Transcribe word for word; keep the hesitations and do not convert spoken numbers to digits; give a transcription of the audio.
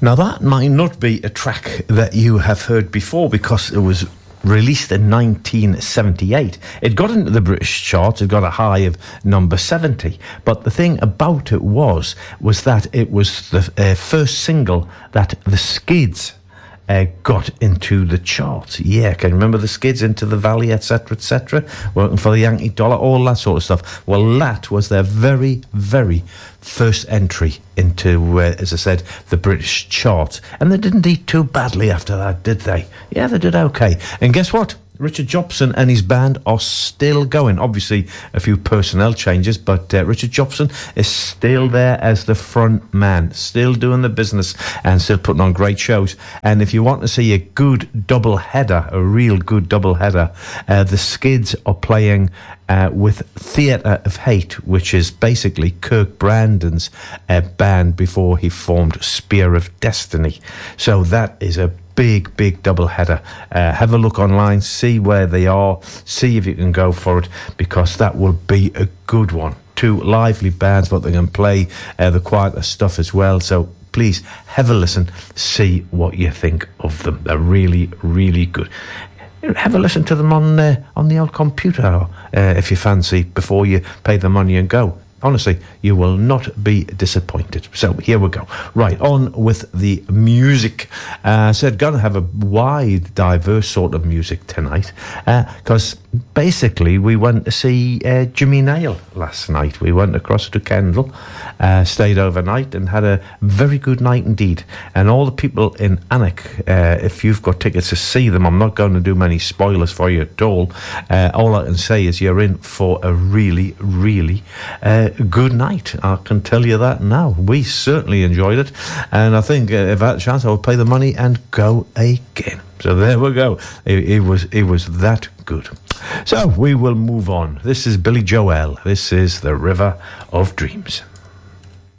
Now, that might not be a track that you have heard before because it was released in nineteen seventy-eight. It got into the British charts. It got a high of number seventy. But the thing about it was, was that it was the uh, first single that the Skids Uh, got into the charts. Yeah, can you remember the Skids, Into the Valley, etc, et cetera, working for the Yankee Dollar, all that sort of stuff. Well, that was their very, very first entry into, uh, as I said, the British charts. And they didn't do too badly after that, did they? Yeah, they did okay. And guess what? Richard Jobson and his band are still going. Obviously, a few personnel changes, but uh, Richard Jobson is still there as the front man, still doing the business and still putting on great shows. And if you want to see a good double header, a real good double header, uh, the Skids are playing uh, with Theatre of Hate, which is basically Kirk Brandon's uh, band before he formed Spear of Destiny. So that is a big, big double header. Uh, have a look online, see where they are, see if you can go for it, because that will be a good one. Two lively bands, but they can play uh, the quieter stuff as well. So please have a listen, see what you think of them. They're really, really good. Have a listen to them on uh, on the old computer uh, if you fancy, before you pay the money and go. Honestly, you will not be disappointed. So here we go. Right, on with the music. I uh, said, going to have a wide, diverse sort of music tonight, because uh, basically we went to see uh, Jimmy Nail last night. We went across to Kendal, uh, stayed overnight, and had a very good night indeed. And all the people in Alnwick, uh, if you've got tickets to see them, I'm not going to do many spoilers for you at all. Uh, all I can say is you're in for a really, really uh, good night. I can tell you that now. We certainly enjoyed it, and I think uh, if I had a chance, I would pay the money and go again. So there we go. It, it was it was that good. So we will move on. This is Billy Joel. This is The River of Dreams.